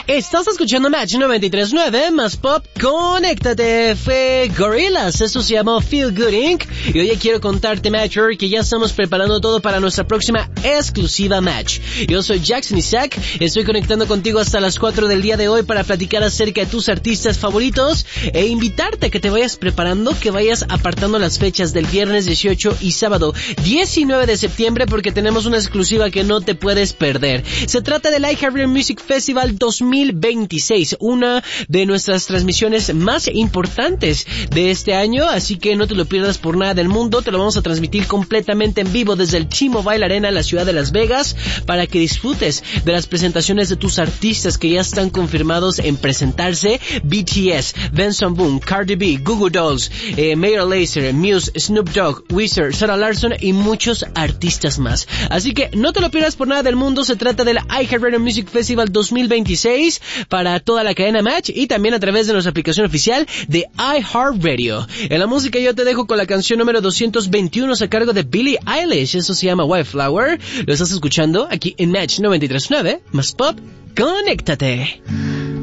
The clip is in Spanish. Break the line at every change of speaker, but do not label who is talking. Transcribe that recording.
Estás escuchando Match 93.9 más Pop. Conéctate. Fue Gorillaz, eso se llamó Feel Good Inc. Y hoy quiero contarte, Matcher, que ya estamos preparando todo para nuestra próxima exclusiva Match. Yo soy Jackson Isaac, estoy conectando contigo hasta las 4 del día de hoy para platicar acerca de tus artistas favoritos e invitarte a que te vayas preparando, que vayas apartando las fechas del viernes 18 y sábado 19 de septiembre porque tenemos una exclusiva que no te puedes perder. Se trata del iHeartRadio Music Festival 2026, una de nuestras transmisiones más importantes de este año, así que no te lo pierdas por nada del mundo. Te lo vamos a transmitir completamente en vivo desde el T-Mobile Arena en la ciudad de Las Vegas para que disfrutes de las presentaciones de tus artistas que ya están confirmados en presentarse: BTS, Benson Boone, Cardi B, Goo Goo Dolls, Major Lazer, Muse, Snoop Dogg, Weezer, Sarah Larsson y muchos artistas más. Así que no te lo pierdas por nada del mundo. Se trata del iHeartRadio Music Festival 2026 para toda la cadena Match y también a través de nuestra aplicación oficial de iHeartRadio. En la música yo te dejo con la canción número 221 a cargo de Billie Eilish. Eso se llama Wildflower. Lo estás escuchando aquí en Match 93.9 más Pop. Conéctate.